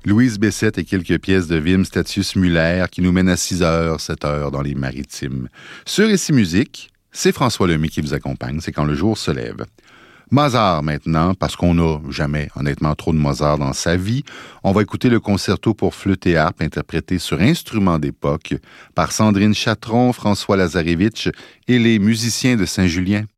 Louise Bessette et quelques pièces de Wim Statius Müller qui nous mènent à 6h, 7h dans les maritimes. Sur Ici Musique, c'est François Lemay qui vous accompagne, c'est quand le jour se lève. Mozart maintenant, parce qu'on n'a jamais, honnêtement, trop de Mozart dans sa vie. On va écouter le concerto pour flûte et harpe interprété sur instruments d'époque par Sandrine Chatron, François Lazarevitch et les musiciens de Saint-Julien.